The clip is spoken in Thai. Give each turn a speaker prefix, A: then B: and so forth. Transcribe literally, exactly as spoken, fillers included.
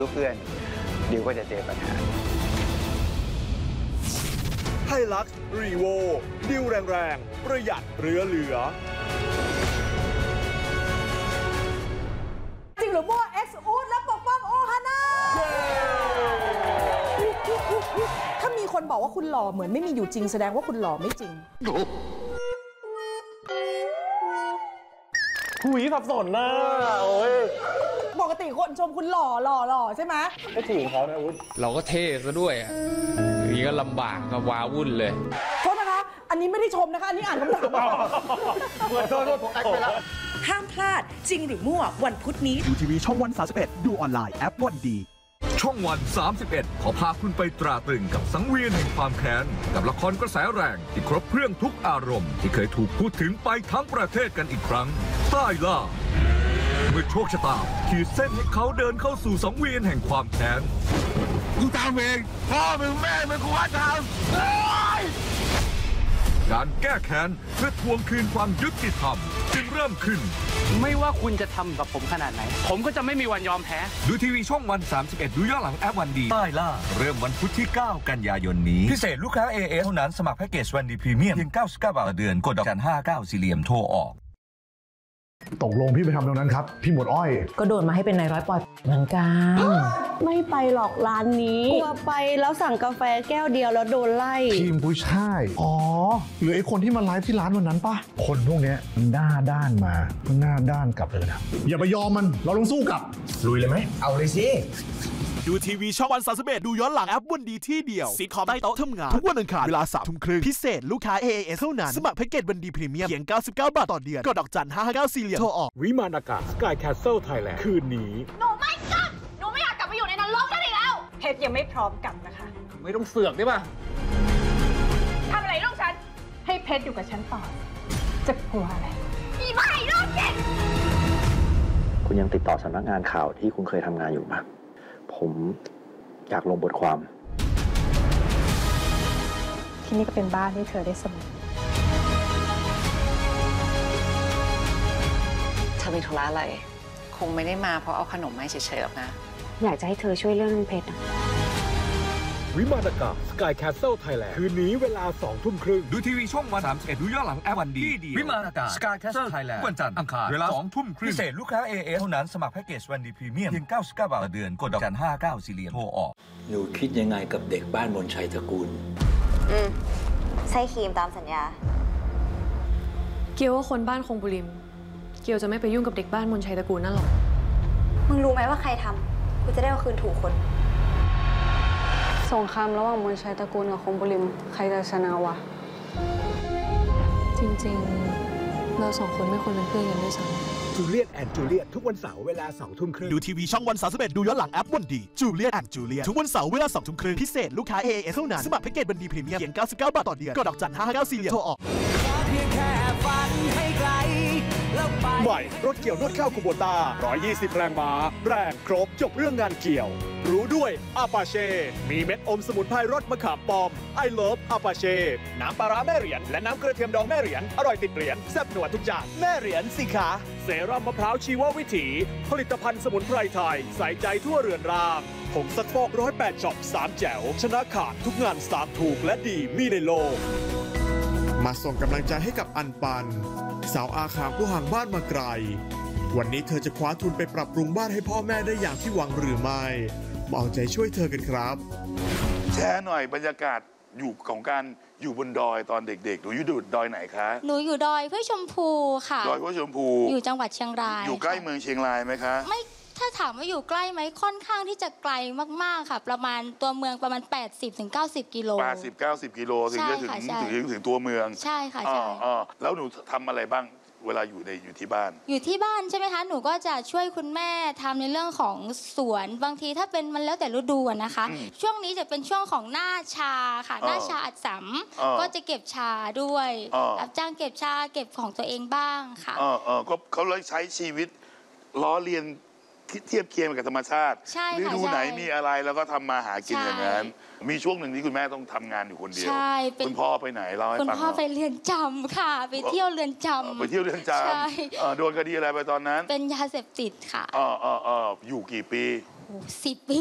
A: ลูกเพื่อนดิวก็จะเจอปัญหา
B: ไฮลักซ์รีโวดิวแรงๆประหยัดเหลือเหลือ
C: จริงหรือมั่วเอ็กซ์อูดและปกป้องโอฮาน่าถ้ามีคนบอกว่าคุณหล่อเหมือนไม่มีอยู่จริงแสดงว่าคุณหล่อไม่จริง
B: หุยสับสนนะโอ้ย
C: ปกติคนชมคุณหล่อหล่อหล่อใช่ไหม
B: ก็ถูกเขานะอุ๊ด
D: เราก็เท่ซะด้วยอ่ะนี่ก็ลำบากก็ว้าวุ่นเลย
C: โทษนะคะอันนี้ไม่ได้ชมนะคะอันนี้อ่านคำถาม
B: โทษโทษผมแอคไปแล้ว
E: ห้ามพลาดจริงหรือมั่ววันพุธนี้
F: ดูทีวีช่องวันสามสิบเอ็ดดูออนไลน์แอปวันดี
G: ช่องวันสามสิบเอ็ดขอพาคุณไปตราตรึงกับสังเวียนแห่งความแค้นกับละครกระแสแรงที่ครบเครื่องทุกอารมณ์ที่เคยถูกพูดถึงไปทั้งประเทศกันอีกครั้งใต้ล่าเมื่อโชคชะตาขีดเส้นให้เขาเดินเข้าสู่สังเวียนแห่งความแค้นกูทำเองพ่อมึงแม่มึงกูว่าทำการแก้แค้นเพื่อทวงคืนความยุติธรรมจึงเริ่มขึ้น
H: ไม่ว่าคุณจะทำกับผมขนาดไหนผมก็จะไม่มีวันยอมแพ้
G: ดูทีวีช่องวันสามสิบเอ็ดดูย้อนหลังแอปวันดีใต้ล่าเริ่มวันพุธที่เก้ากันยายนนี้พิเศษลูกค้า เอ เอส เท่านั้นสมัครแพ็กเกจวันดีพรีเมียมเพียงเก้าสิบเก้าบาทต่อเดือนกดดอกจันห้าเก้าสี่เหลี่ยมโทรออก
F: ตกลงพี่ไปทำตรงนั้นครับพี่หมวดอ้อย
C: ก็โดนมาให้เป็นนายร้อยปอยเหมือนกัน
I: ไม่ไปหรอกร้านนี้กลัวไปแล้วสั่งกาแฟแก้วเดียวแล้วโดนไล่
F: ทีมผู้ชายอ๋อหรือไอ้คนที่มาไลฟ์ที่ร้านวันนั้นปะคนพวกนี้มันหน้าด้านมาก็หน้าด้านกลับเลยนะอย่าไปยอมมันเราต้องสู้กลับลุยเลยไหม
B: เอาเลยสิดูทีวีช่องวันสามสิบเอ็ดดูย้อนหลังแอปวันดีที่เดียวซีคอมใต้โต๊ะทำงานทุกวันอังคารเวลาสามทุ่มครึ่งพิเศษลูกค้า เอ เอ เอส เท่านั้นสมัครแพ็กเกจวันดีพรีเมียมเพียงเก้าสิบเก้าบาทต่อเดือนกดดอกจันห้าเก้าสี่เหลี่ยมโทรออกวิมานอากาศสกายแคสเซิลไทยแลนด์คืนนี้
J: หนูไม่กลับหนูไม่อยากกลับไปอยู่ในนรกนั่นอีกแล้ว
C: เพชรยังไม่พร้อมกลับนะคะ
H: ไม่ต้องเสือกได้ป่ะ
J: ทำอะไรลูกฉัน
C: ให้เพชรอยู่กับฉันต่อจะกลัวอะไร
J: อีบ้าไอ้ลูกเด็ก
A: คุณยังติดต่อสำนักงานข่าวที่คุณเคยทำงานอยู่ปะผมอยากลงบทความ
C: ที่นี่ก็เป็นบ้านที่เธอได้เสมอ
K: เธอมีธุระอะไรคงไม่ได้มาเพราะเอาขนมมาเฉยๆหรอกนะ
I: อยากจะให้เธอช่วยเรื่องเพชร
B: วิมานอากาศสกายแคสเซิลไทยแลนด์คืนนี้เวลาสองทุ่มครึ่ง
G: ดูทีวีช่องวันสามสิบเอ็ดดูย้อนหลังแอปวันดีวิมานอากาศสกายแคสเซิลไทยแลนด์วันจันทร์อังคารเวลาสองทุ่มครึ่งพิเศษลูกค้า เอ เอส เท่านั้นสมัครแพ็กเกจวันดีพรีเมียมเพียงเก้าสิบเก้าบาทต่อเดือนกดดอกจันห้าเก้าสี่เหลี่ยมโทรออก
A: หนูคิดยังไงกับเด็กบ้านมนชัยตระกูล
I: อืมใช้ครีมตามสัญญา
L: เกียวว่าคนบ้านคงบุริมเกียวจะไม่ไปยุ่งกับเด็กบ้านมนชัยตระกูลนั่นหรอก
I: มึงรู้ไหมว่าใครทำกูจะได้เอาคืนถูกคน
L: สงครามระหว่างมนชัยตระกูลกับคงบุริมใครจะชนะวะจริงๆเราสองคนไม่ควรเป็นเพื่อนกันด้วยซ้ำ
B: จูเลียตแอนด์จูเลียตทุกวันเสาร์เวลาสองทุ่มครึ่งดูทีวีช่องวันสามสิบเอ็ดดูย้อนหลังแอปวันดีจูเลียตแอนด์จูเลียตทุกวันเสาร์เวลาสองทุ่มครึ่งพิเศษลูกค้า เอ เอ เอส เท่านั้นสมัครแพ็กเกจวันดีพรีเมียมเพียงเก้าสิบเก้าบาทต่อเดือนกดดอกจันห้าเก้าสี่เหลี่ยมโทรออกใหม่รถเกี่ยวนวดข้าวคูโบต้าหนึ่งร้อยยี่สิบแรงม้าแรงครบจบเรื่องงานเกี่ยวรู้ด้วยอาปาเช่มีเม็ดอมสมุนไพรรสมะขามป้อมไอเลิฟอาปาเช่น้ำปลาร้าแม่เหรียญและน้ำกระเทียมดองแม่เหรียญอร่อยติดเหรียญแซ่บหนวดทุกจานแม่เหรียญสิคะเซรั่มมะพร้าวชีววิถีผลิตภัณฑ์สมุนไพรไทยใส่ใจทั่วเรือนร่างผงซักฟอกร้อยแปดช็อปสามแจ๋วชนะขาดทุกงานสามถูกและดีมีในโลก
M: มาส่งกำลังใจให้กับอันปันสาวอาขามผู้ห่างบ้านมาไกลวันนี้เธอจะคว้าทุนไปปรับปรุงบ้านให้พ่อแม่ได้อย่างที่หวังหรือไม่มาเอาใจช่วยเธอกันครับ
N: แชร์หน่อยบรรยากาศอยู่ของการอยู่บนดอยตอนเด็กๆหนูอยู่ดอยไหนคะ
J: หนูอยู่ดอยห้วยชมพูค่ะ
N: ดอยห้วยชมพู
J: อยู่จังหวัดเชียงราย
N: อยู่ใกล้เมืองเชียงรายไหมคะ
J: ไม่ถ้าถามว่าอยู่ใกล้ไหมค่อนข้างที่จะไกลมากๆค่ะประมาณตัวเมืองประมาณ แปดสิบถึงเก้าสิบ กิโล
N: แปดสิบ เก้าสิบ กิโลถึงจะถึงถึงถึงตัวเมือง
J: ใช่ค่ะใช่
N: แล้วหนูทำอะไรบ้างเวลาอยู่ในอยู่ที่บ้าน
J: อยู่ที่บ้านใช่ไหมคะหนูก็จะช่วยคุณแม่ทำในเรื่องของสวนบางทีถ้าเป็นมันแล้วแต่ฤดูนะคะช่วงนี้จะเป็นช่วงของหน้าชาค่ะหน้าชาอัดสำก็จะเก็บชาด้วยรับจ้างเก็บชาเก็บของตัวเองบ้างค่ะ
N: เออเออก็เขาเลยใช้ชีวิตล้อเลียนเทียบเคียงกับธรรมชาติฤดูไหนมีอะไรแล้วก็ทำมาหากินอย่างนั้นมีช่วงหนึ่งที่คุณแม่ต้องทำงานอยู่คนเดียวคุณพ่อไปไหนเล่าให้ฟัง
J: คุณพ่อไปเรือนจำค่ะไปเที่ยวเรือนจำ
N: ไปเที่ยวเรือนจำโดนคดีอะไรไปตอนนั้น
J: เป็นยาเสพติดค่ะ
N: อ๋ออ๋ออยู่กี่ปี
J: โสิบปี